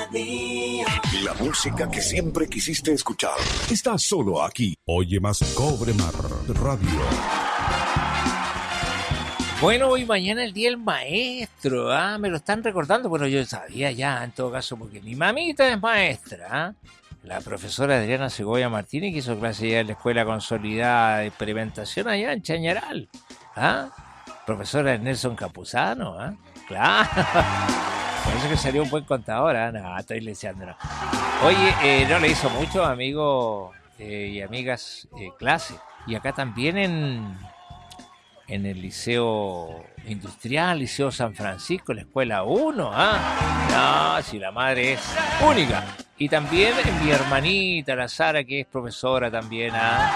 La música que siempre quisiste escuchar está solo aquí. Oye más Cobre Mar Radio. Bueno, hoy mañana el Día del Maestro, me lo están recordando, bueno, yo sabía ya, en todo caso, porque mi mamita es maestra, la profesora Adriana Segovia Martínez, que hizo clase ya en la Escuela Consolidada de Experimentación allá en Chañaral, profesora de Nelson Campuzano, claro, por eso que salió un buen contador, no, estoy leseando, no. Oye, no le hizo mucho, amigos y amigas, clase, y acá también en el Liceo Industrial, Liceo San Francisco, la Escuela 1, No, si la madre es única. Y también mi hermanita, la Sara, que es profesora también,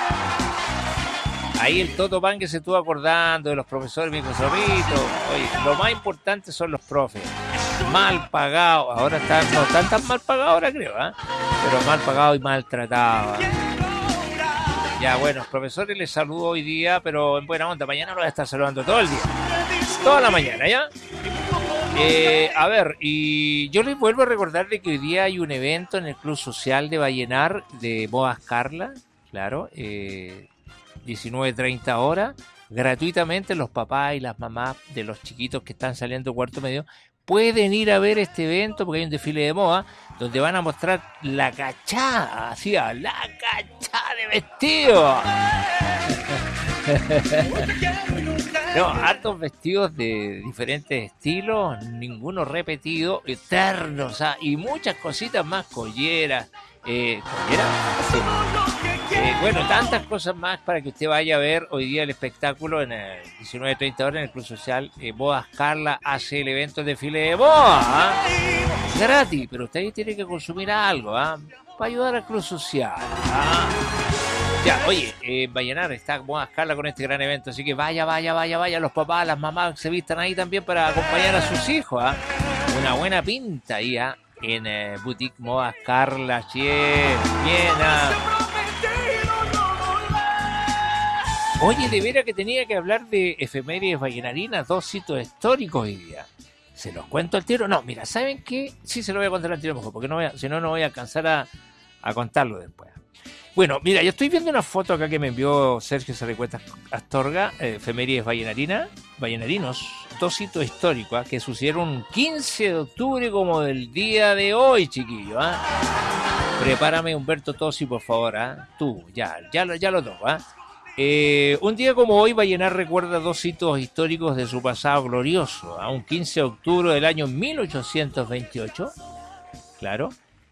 Ahí el Toto Pan que se estuvo acordando de los profesores, mi zorrito. Oye, lo más importante son los profes. Mal pagados, ahora no están tan mal pagados ahora creo, pero mal pagados y maltratados. Ya, bueno, los profesores les saludo hoy día, pero en buena onda. Mañana los voy a estar saludando todo el día. Toda la mañana, ¿ya? A ver, y yo les vuelvo a recordar de que hoy día hay un evento en el Club Social de Vallenar de Modas Carla, claro, 19:30 horas. Gratuitamente los papás y las mamás de los chiquitos que están saliendo cuarto medio pueden ir a ver este evento porque hay un desfile de moda donde van a mostrar la cachá, así, la cachá de vestido. No, hartos vestidos de diferentes estilos, ninguno repetido, eternos, y muchas cositas más, colleras, bueno, tantas cosas más para que usted vaya a ver hoy día el espectáculo en el 19:30 horas en el Club Social. Bodas Carla hace el evento de desfile de moda, gratis, pero usted tiene que consumir algo, para ayudar al Club Social. Ya, oye, Vallenar está Bodas Carla con este gran evento, así que vaya, los papás, las mamás se vistan ahí también para acompañar a sus hijos, Una buena pinta ahí, en Boutique Modas Carla, bien, Oye, de veras que tenía que hablar de efemérides vallenarinas, 2 hitos históricos hoy día. ¿Se los cuento al tiro? No, mira, ¿saben qué? Sí se lo voy a contar al tiro mejor, porque si no voy a alcanzar a contarlo después. Bueno, mira, yo estoy viendo una foto acá que me envió Sergio Sarricueta Astorga, efemérides vallenarinos, 2 hitos históricos, que sucedieron un 15 de octubre como del día de hoy, chiquillo, Prepárame Humberto Tosi, por favor, Tú, ya lo toco, un día como hoy, Vallenar recuerda 2 hitos históricos de su pasado glorioso. Un 15 de octubre del año 1828, claro,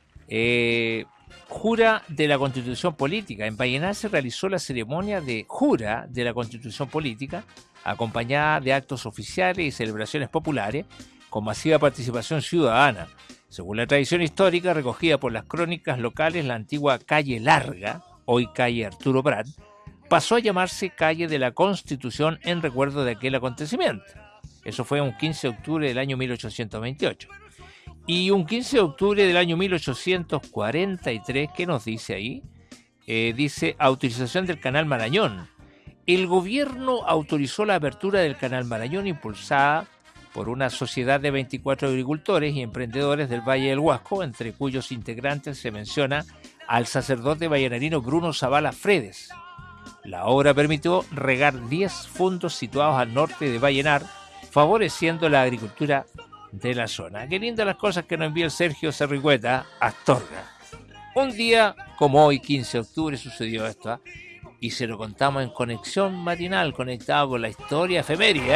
jura de la Constitución Política. En Vallenar se realizó la ceremonia de jura de la Constitución Política, acompañada de actos oficiales y celebraciones populares, con masiva participación ciudadana. Según la tradición histórica recogida por las crónicas locales, la antigua calle Larga, hoy calle Arturo Prat, pasó a llamarse Calle de la Constitución en recuerdo de aquel acontecimiento. Eso fue un 15 de octubre del año 1828. Y un 15 de octubre del año 1843, ¿qué nos dice ahí? Dice, autorización del Canal Marañón. El gobierno autorizó la apertura del Canal Marañón impulsada por una sociedad de 24 agricultores y emprendedores del Valle del Huasco, entre cuyos integrantes se menciona al sacerdote vallenarino Bruno Zavala Fredes. La obra permitió regar 10 fundos situados al norte de Vallenar, favoreciendo la agricultura de la zona. Qué lindas las cosas que nos envía el Sergio Sarricueta Astorga. Un día como hoy, 15 de octubre, sucedió esto, y se lo contamos en Conexión Matinal, conectado con la historia efeméride.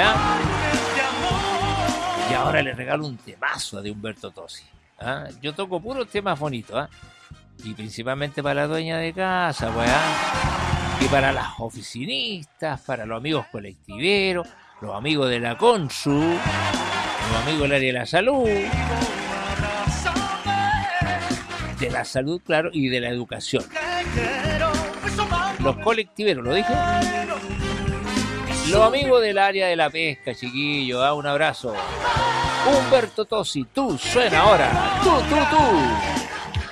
Y ahora le regalo un temazo de Humberto Tosi. Yo toco puros temas bonitos, y principalmente para la dueña de casa, y para las oficinistas, para los amigos colectiveros, los amigos de la Consu, los amigos del área de la salud, claro, y de la educación. Los colectiveros, ¿lo dije? Los amigos del área de la pesca, chiquillos, un abrazo. Humberto Tosi, tú suena ahora. Tú.